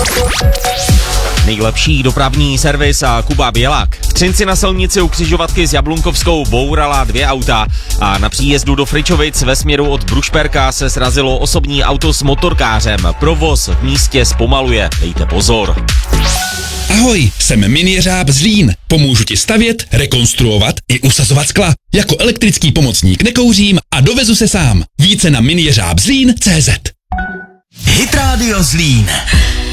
Nejlepší dopravní servis a Kuba Bělák. V Třinci na silnici u křižovatky s Jablunkovskou bourala 2 auta a na příjezdu do Fričovic ve směru od Brušperka se srazilo osobní auto s motorkářem. Provoz v místě zpomaluje, dejte pozor. Ahoj, jsem minijeřáb Zlín. Pomůžu ti stavět, rekonstruovat i usazovat skla. Jako elektrický pomocník nekouřím a dovezu se sám. Více na minijeřábzlín.cz. Hit Radio Zlín.